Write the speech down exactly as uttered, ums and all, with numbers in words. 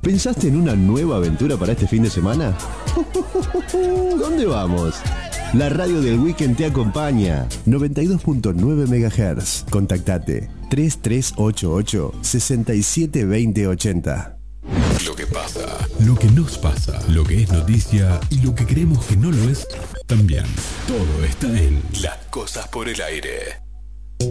¿Pensaste en una nueva aventura para este fin de semana? ¿Dónde vamos? La radio del Weekend te acompaña. noventa y dos punto nueve megahertz. Contactate tres tres ocho ocho, seis siete dos cero ocho cero. Lo que pasa, lo que nos pasa, lo que es noticia y lo que creemos que no lo es también. Todo está en Las Cosas por el Aire.